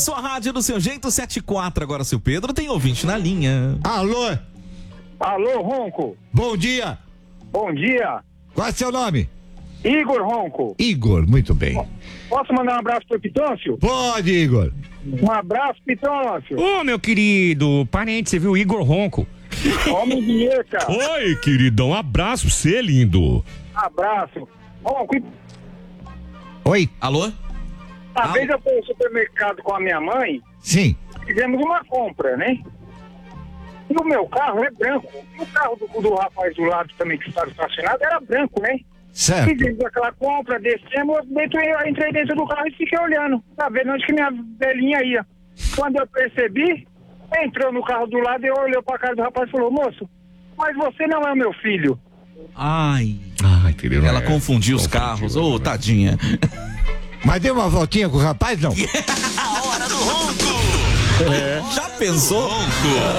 sua rádio do seu jeito, 7-4. Agora, seu Pedro, tem ouvinte na linha. Alô? Alô, Ronco. Bom dia. Bom dia. Qual é seu nome? Igor Ronco. Igor, muito bem. Posso mandar um abraço pro Pitôncio? Pode, Igor. Um abraço, Pitôncio. Ô, meu querido parente, você viu? Igor Ronco. Homem de Eca. Oi, queridão, abraço pra você, lindo. Abraço. Ronco, Oi? Alô? uma vez eu fui ao supermercado com a minha mãe, Sim. fizemos uma compra, né? E o meu carro é branco. E o carro do rapaz do lado também que estava estacionado era branco, né? Certo. Fizemos aquela compra, descemos, eu entrei dentro do carro e fiquei olhando, pra ver onde que minha velhinha ia. Quando eu percebi, entrou no carro do lado e olhou pra cara do rapaz e falou: moço, mas você não é o meu filho. Ai, entendeu? ela confundiu os carros. Ô, tadinha. Mas deu uma voltinha com o rapaz, não? A hora do ronco. Já pensou?